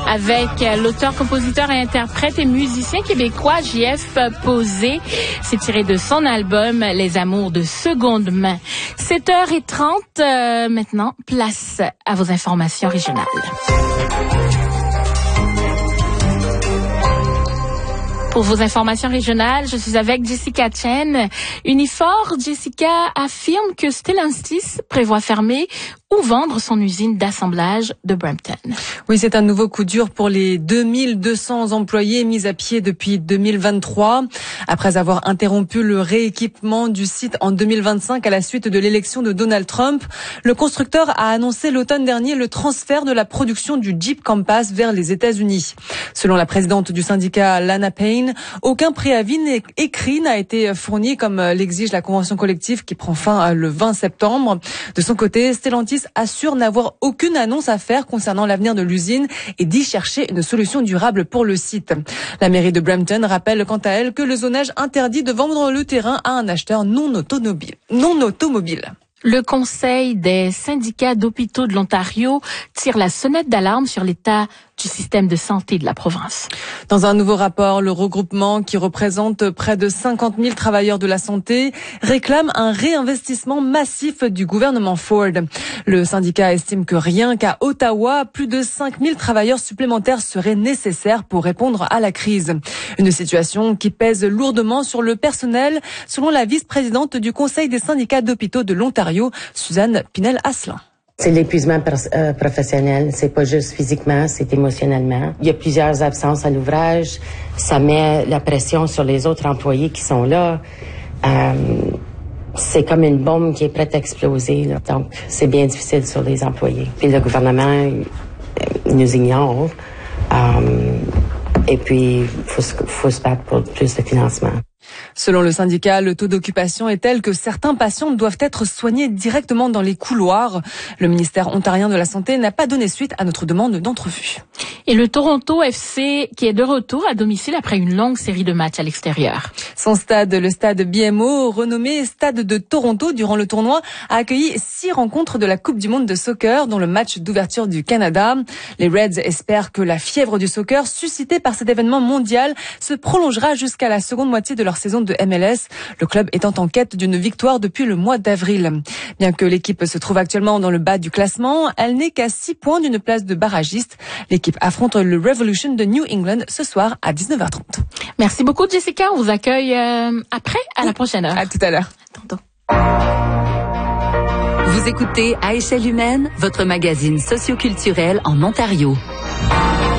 avec l'auteur, compositeur et interprète et musicien québécois J.F. Posé. C'est tiré de son album Les Amours de seconde main. 7h30, maintenant, place à vos informations régionales. Pour vos informations régionales, je suis avec Jessica Chen. Unifor, Jessica affirme que Stellantis prévoit fermer ou vendre son usine d'assemblage de Brampton. Oui, c'est un nouveau coup dur pour les 2200 employés mis à pied depuis 2023. Après avoir interrompu le rééquipement du site en 2025 à la suite de l'élection de Donald Trump, le constructeur a annoncé l'automne dernier le transfert de la production du Jeep Compass vers les États-Unis. Selon la présidente du syndicat Lana Payne, aucun préavis écrit n'a été fourni comme l'exige la convention collective qui prend fin le 20 septembre. De son côté, Stellantis assure n'avoir aucune annonce à faire concernant l'avenir de l'usine et dit chercher une solution durable pour le site. La mairie de Brampton rappelle quant à elle que le zonage interdit de vendre le terrain à un acheteur non automobile. Le Conseil des syndicats d'hôpitaux de l'Ontario tire la sonnette d'alarme sur l'état du système de santé de la province. Dans un nouveau rapport, le regroupement, qui représente près de 50 000 travailleurs de la santé, réclame un réinvestissement massif du gouvernement Ford. Le syndicat estime que rien qu'à Ottawa, plus de 5 000 travailleurs supplémentaires seraient nécessaires pour répondre à la crise. Une situation qui pèse lourdement sur le personnel, selon la vice-présidente du Conseil des syndicats d'hôpitaux de l'Ontario, Suzanne Pinel-Asselin. C'est l'épuisement professionnel, c'est pas juste physiquement, c'est émotionnellement. Il y a plusieurs absences à l'ouvrage, ça met la pression sur les autres employés qui sont là. C'est comme une bombe qui est prête à exploser, là. Donc c'est bien difficile sur les employés. Puis le gouvernement nous ignore, et puis faut se battre pour plus de financement. Selon le syndicat, le taux d'occupation est tel que certains patients doivent être soignés directement dans les couloirs. Le ministère ontarien de la Santé n'a pas donné suite à notre demande d'entrevue. Et le Toronto FC qui est de retour à domicile après une longue série de matchs à l'extérieur. Son stade, le stade BMO, renommé Stade de Toronto durant le tournoi, a accueilli 6 rencontres de la Coupe du monde de soccer, dont le match d'ouverture du Canada. Les Reds espèrent que la fièvre du soccer suscitée par cet événement mondial se prolongera jusqu'à la seconde moitié de leur saison de MLS, le club étant en quête d'une victoire depuis le mois d'avril. Bien que l'équipe se trouve actuellement dans le bas du classement, elle n'est qu'à 6 points d'une place de barragiste. L'équipe affronte le Revolution de New England ce soir à 19h30. Merci beaucoup Jessica, on vous accueille après, à la prochaine heure. À tout à l'heure. Tantôt. Vous écoutez À échelle humaine, votre magazine socioculturel en Ontario.